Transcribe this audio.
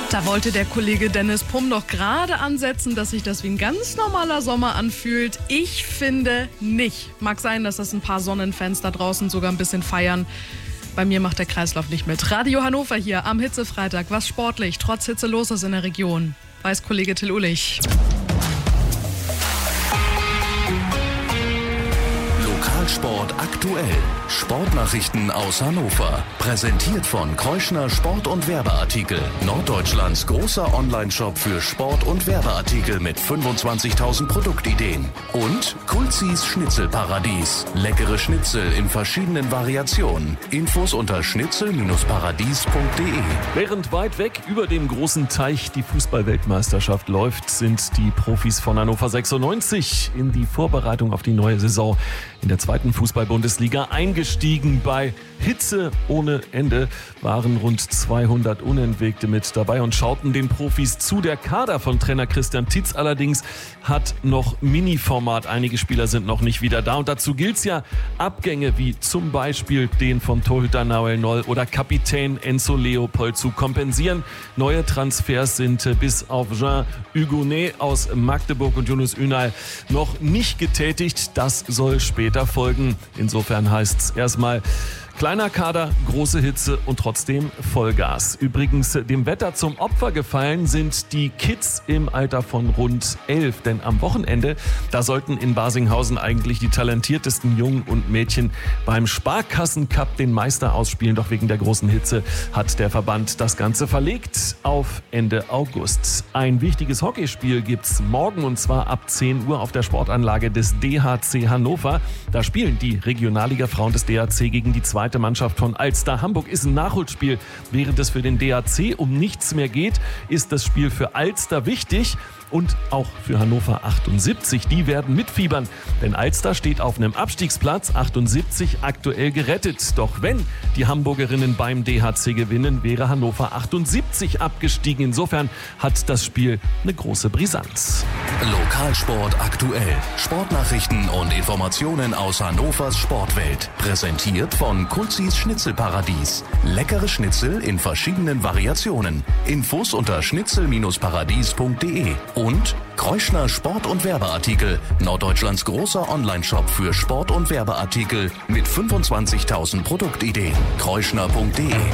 Da wollte der Kollege Dennis Pumm doch gerade ansetzen, dass sich das wie ein ganz normaler Sommer anfühlt. Ich finde nicht. Mag sein, dass das ein paar Sonnenfans da draußen sogar ein bisschen feiern. Bei mir macht der Kreislauf nicht mit. Radio Hannover hier am Hitzefreitag. Was sportlich trotz Hitze los ist in der Region, weiß Kollege Till Ullich. Lokalsport aktuell. Sportnachrichten aus Hannover. Präsentiert von Kreuschner Sport- und Werbeartikel. Norddeutschlands großer Onlineshop für Sport- und Werbeartikel mit 25.000 Produktideen. Und Kulzis Schnitzelparadies. Leckere Schnitzel in verschiedenen Variationen. Infos unter schnitzel-paradies.de. Während weit weg über dem großen Teich die Fußball-Weltmeisterschaft läuft, sind die Profis von Hannover 96 in die Vorbereitung auf die neue Saison in der zweiten Fußball-Bundesliga eingestiegen. Bei Hitze ohne Ende waren rund 200 Unentwegte mit dabei und schauten den Profis zu. Der Kader von Trainer Christian Tietz allerdings hat noch Mini-Format. Einige Spieler sind noch nicht wieder da und dazu gilt es ja, Abgänge wie zum Beispiel den vom Torhüter Nahuel Noll oder Kapitän Enzo Leopold zu kompensieren. Neue Transfers sind bis auf Jean Hugonet aus Magdeburg und Yunus Ünal noch nicht getätigt. Das soll später folgen. Insofern heißt es erstmal kleiner Kader, große Hitze und trotzdem Vollgas. Übrigens, dem Wetter zum Opfer gefallen sind die Kids im Alter von rund 11. Denn am Wochenende, da sollten in Barsinghausen eigentlich die talentiertesten Jungen und Mädchen beim Sparkassen-Cup den Meister ausspielen. Doch wegen der großen Hitze hat der Verband das Ganze verlegt auf Ende August. Ein wichtiges Hockeyspiel gibt's morgen und zwar ab 10 Uhr auf der Sportanlage des DHC Hannover. Da spielen die Regionalliga-Frauen des DHC gegen die zweite Mannschaft von Alster. Hamburg ist ein Nachholspiel. Während es für den DHC um nichts mehr geht, ist das Spiel für Alster wichtig und auch für Hannover 78. Die werden mitfiebern, denn Alster steht auf einem Abstiegsplatz, 78 aktuell gerettet. Doch wenn die Hamburgerinnen beim DHC gewinnen, wäre Hannover 78 abgestiegen. Insofern hat das Spiel eine große Brisanz. Lokalsport aktuell. Sportnachrichten und Informationen aus Hannovers Sportwelt. Präsentiert von Kulzis Schnitzelparadies. Leckere Schnitzel in verschiedenen Variationen. Infos unter schnitzel-paradies.de. Und Kreuschner Sport- und Werbeartikel. Norddeutschlands großer Onlineshop für Sport- und Werbeartikel mit 25.000 Produktideen. Kreuschner.de